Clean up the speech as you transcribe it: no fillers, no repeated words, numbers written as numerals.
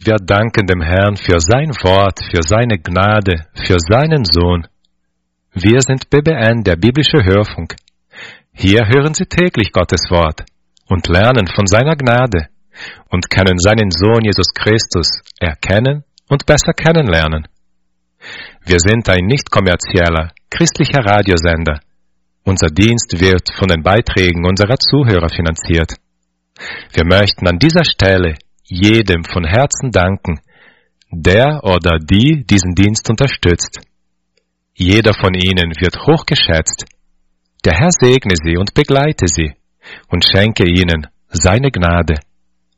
Wir danken dem Herrn für sein Wort, für seine Gnade, für seinen Sohn. Wir sind BBN, der biblische Hörfunk. Hier hören Sie täglich Gottes Wort und lernen von seiner Gnade und können seinen Sohn Jesus Christus erkennen und besser kennenlernen. Wir sind ein nicht kommerzieller, christlicher Radiosender. Unser Dienst wird von den Beiträgen unserer Zuhörer finanziert. Wir möchten an dieser Stelle jedem von Herzen danken, der oder die diesen Dienst unterstützt. Jeder von ihnen wird hochgeschätzt. Der Herr segne sie und begleite sie und schenke ihnen seine Gnade.